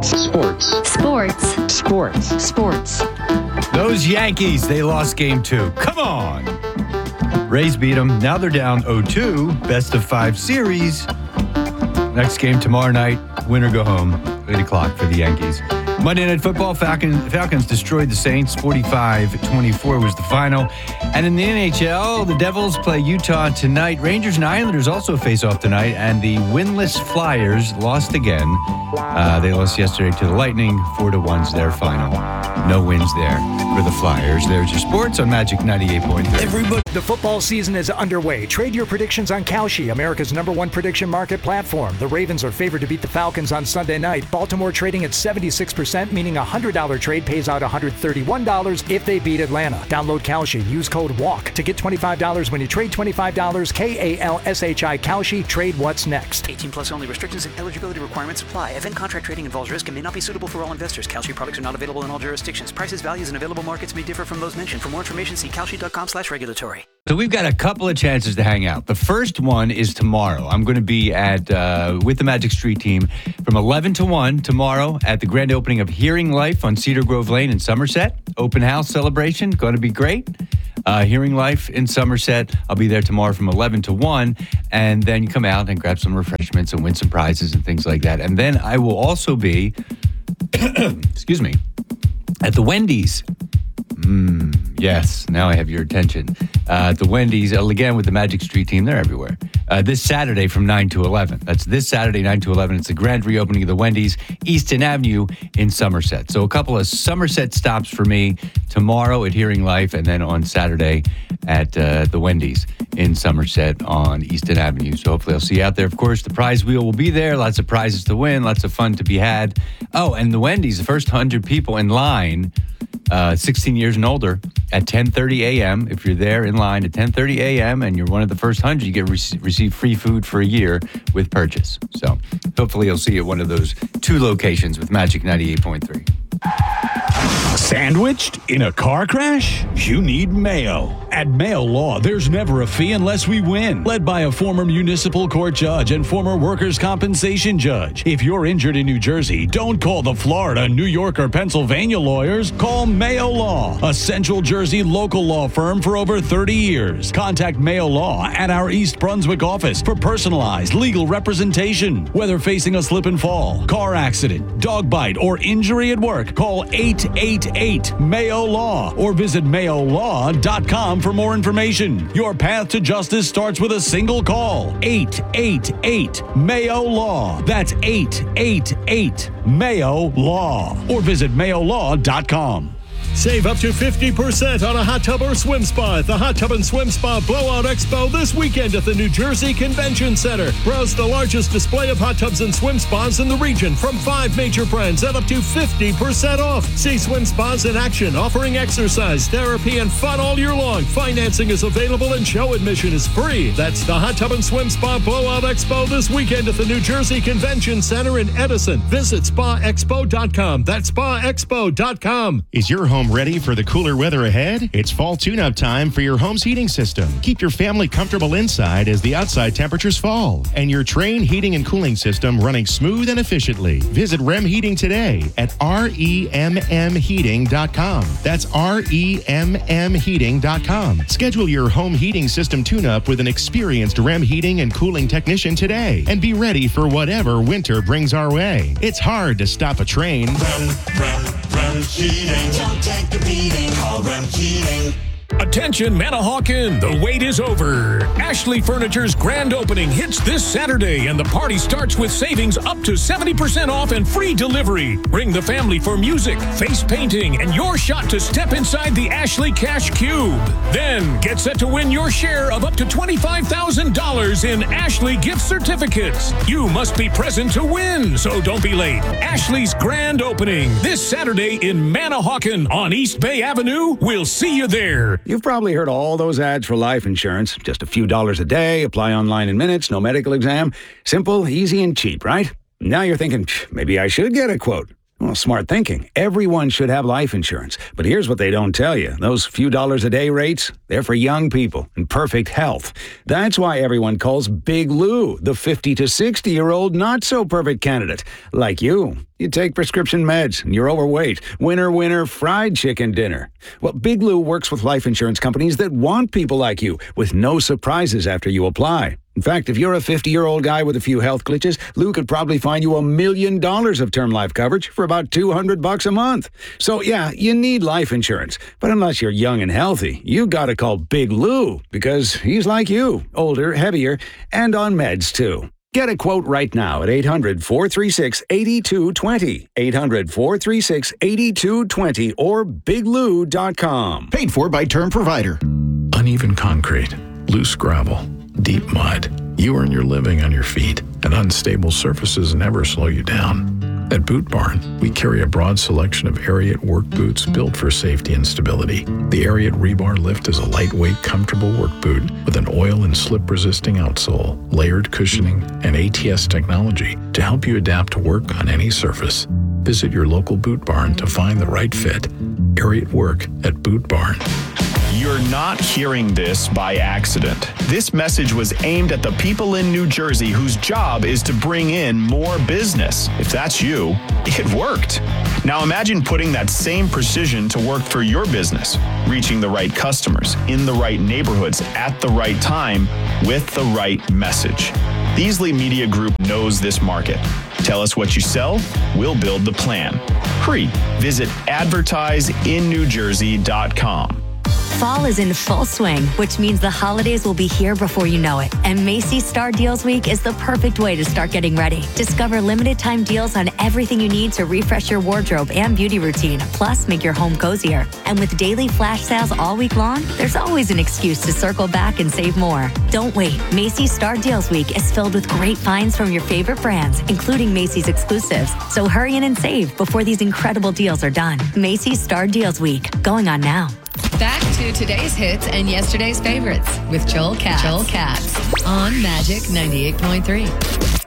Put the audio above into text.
Sports. Those Yankees, they lost game 2. Come on. Rays beat them. Now they're down 0-2. Best of 5 series. Next game tomorrow night. Win or go home. 8 o'clock for the Yankees. Monday Night Football, Falcons destroyed the Saints. 45-24 was the final. And in the NHL, the Devils play Utah tonight. Rangers and Islanders also face off tonight. And the winless Flyers lost again. They lost yesterday to the Lightning. 4-1's their final. No wins there for the Flyers. There's your sports on Magic 98.3. The football season is underway. Trade your predictions on Kalshi, America's #1 prediction market platform. The Ravens are favored to beat the Falcons on Sunday night. Baltimore trading at 76%, meaning a $100 trade pays out $131 if they beat Atlanta. Download Kalshi. Use code WALK to get $25 when you trade $25. KALSHI Kalshi. Trade what's next. 18 plus only. Restrictions and eligibility requirements apply. Event contract trading involves risk and may not be suitable for all investors. Kalshi products are not available in all jurisdictions. Prices, values, and available markets may differ from those mentioned. For more information, see kalshi.com/regulatory. So we've got a couple of chances to hang out. The first one is tomorrow. I'm going to be at with the Magic Street team from 11 to 1 tomorrow at the grand opening of Hearing Life on Cedar Grove Lane in Somerset. Open house celebration, going to be great. Hearing Life in Somerset. I'll be there tomorrow from 11 to 1, and then you come out and grab some refreshments and win some prizes and things like that. And then I will also be, excuse me, at the Wendy's. Yes, now I have your attention. The Wendy's, again, with the Magic Street team, they're everywhere. This Saturday from 9 to 11. That's this Saturday, 9 to 11. It's the grand reopening of the Wendy's, Easton Avenue in Somerset. So a couple of Somerset stops for me tomorrow at Hearing Life, and then on Saturday at the Wendy's in Somerset on Easton Avenue. So hopefully I'll see you out there. Of course, the prize wheel will be there. Lots of prizes to win. Lots of fun to be had. Oh, and the Wendy's, the first 100 people in line, 16 years and older, at 10:30 a.m. If you're there in line at 10:30 a.m. and you're one of the first 100, you get receive free food for a year with purchase. So hopefully you'll see you at one of those 2 locations with Magic 98.3. Sandwiched in a car crash? You need Mayo. At Mayo Law, there's never a fee unless we win. Led by a former municipal court judge and former workers' compensation judge. If you're injured in New Jersey, don't call the Florida, New York, or Pennsylvania lawyers. Call Mayo Law, a Central Jersey local law firm for over 30 years. Contact Mayo Law at our East Brunswick office for personalized legal representation. Whether facing a slip and fall, car accident, dog bite, or injury at work, call 888-MAYO-LAW or visit mayolaw.com for more information. Your path to justice starts with a single call. 888-MAYO-LAW. That's 888-MAYO-LAW. Or visit mayolaw.com. Save up to 50% on a hot tub or swim spa at the Hot Tub and Swim Spa Blowout Expo this weekend at the New Jersey Convention Center. Browse the largest display of hot tubs and swim spas in the region from 5 major brands at up to 50% off. See swim spas in action, offering exercise, therapy, and fun all year long. Financing is available and show admission is free. That's the Hot Tub and Swim Spa Blowout Expo this weekend at the New Jersey Convention Center in Edison. Visit spaexpo.com. That's spaexpo.com. Is your home ready for the cooler weather ahead? It's fall tune-up time for your home's heating system. Keep your family comfortable inside as the outside temperatures fall. And your Trane heating and cooling system running smooth and efficiently. Visit REM Heating today at REMMheating.com. That's REMMheating.com. Schedule your home heating system tune-up with an experienced REM heating and cooling technician today. And be ready for whatever winter brings our way. It's hard to stop a train. REM Heating. Don't take the beating. Call REM Heating. Attention Manahawkin, the wait is over. Ashley Furniture's grand opening hits this Saturday, and the party starts with savings up to 70% off and free delivery. Bring the family for music, face painting, and your shot to step inside the Ashley Cash Cube. Then get set to win your share of up to $25,000 in Ashley gift certificates. You must be present to win, so don't be late. Ashley's grand opening this Saturday in Manahawkin on East Bay Avenue. We'll see you there. You've probably heard all those ads for life insurance. Just a few dollars a day, apply online in minutes, no medical exam. Simple, easy, and cheap, right? Now you're thinking, maybe I should get a quote. Well, smart thinking. Everyone should have life insurance. But here's what they don't tell you. Those few dollars a day rates, they're for young people in perfect health. That's why everyone calls Big Lou the 50 to 60-year-old not-so-perfect candidate, like you. You take prescription meds and you're overweight. Winner, fried chicken dinner. Well, Big Lou works with life insurance companies that want people like you with no surprises after you apply. In fact, if you're a 50-year-old guy with a few health glitches, Lou could probably find you $1 million of term life coverage for about $200 a month. So yeah, you need life insurance. But unless you're young and healthy, you gotta call Big Lou because he's like you, older, heavier, and on meds too. Get a quote right now at 800-436-8220. 800-436-8220 or biglou.com. Paid for by Term Provider. Uneven concrete, loose gravel, deep mud. You earn your living on your feet, and unstable surfaces never slow you down. At Boot Barn, we carry a broad selection of Ariat work boots built for safety and stability. The Ariat Rebar Lift is a lightweight, comfortable work boot with an oil and slip-resisting outsole, layered cushioning, and ATS technology to help you adapt to work on any surface. Visit your local Boot Barn to find the right fit. Ariat Work at Boot Barn. You're not hearing this by accident. This message was aimed at the people in New Jersey whose job is to bring in more business. If that's you, it worked. Now imagine putting that same precision to work for your business, reaching the right customers in the right neighborhoods at the right time with the right message. Beasley Media Group knows this market. Tell us what you sell, we'll build the plan. Hurry, visit advertiseinnewjersey.com. Fall is in full swing, which means the holidays will be here before you know it. And Macy's Star Deals Week is the perfect way to start getting ready. Discover limited time deals on everything you need to refresh your wardrobe and beauty routine, plus make your home cozier. And with daily flash sales all week long, there's always an excuse to circle back and save more. Don't wait. Macy's Star Deals Week is filled with great finds from your favorite brands, including Macy's exclusives. So hurry in and save before these incredible deals are done. Macy's Star Deals Week, going on now. Back to today's hits and yesterday's favorites with Joel Katz. On Magic 98.3.